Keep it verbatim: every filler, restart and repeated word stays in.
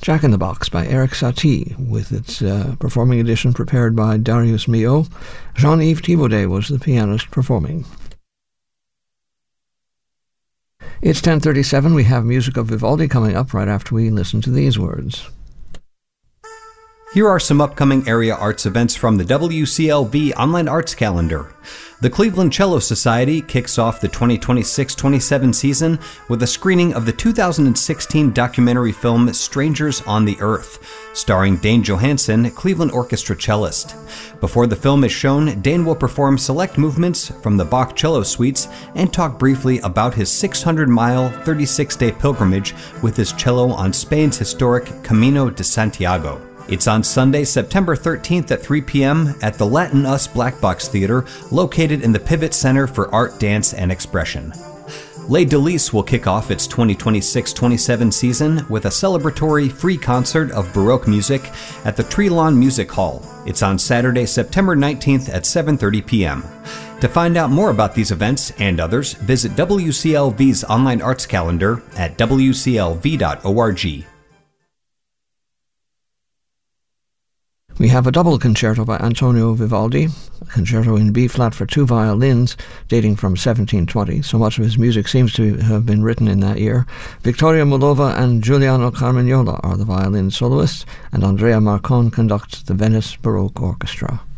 Jack in the Box by Eric Satie, with its uh, performing edition prepared by Darius Milhaud. Jean-Yves Thibaudet was the pianist performing. It's ten thirty-seven. We have music of Vivaldi coming up right after we listen to these words. Here are some upcoming area arts events from the W C L V Online Arts Calendar. The Cleveland Cello Society kicks off the twenty twenty-six twenty-seven season with a screening of the two thousand sixteen documentary film Strangers on the Earth, starring Dane Johansen, Cleveland Orchestra cellist. Before the film is shown, Dane will perform select movements from the Bach cello suites and talk briefly about his six hundred mile, thirty-six day pilgrimage with his cello on Spain's historic Camino de Santiago. It's on Sunday, September thirteenth at three p.m. at the Latin Us Black Box Theater, located in the Pivot Center for Art, Dance, and Expression. Les Délices will kick off its twenty twenty-six twenty-seven season with a celebratory free concert of Baroque music at the Tree Lawn Music Hall. It's on Saturday, September nineteenth at seven thirty p.m. To find out more about these events and others, visit W C L V's online arts calendar at w c l v dot org. We have a double concerto by Antonio Vivaldi, a concerto in B-flat for two violins dating from seventeen twenty. So much of his music seems to have been written in that year. Victoria Moldova and Giuliano Carmignola are the violin soloists, and Andrea Marcon conducts the Venice Baroque Orchestra.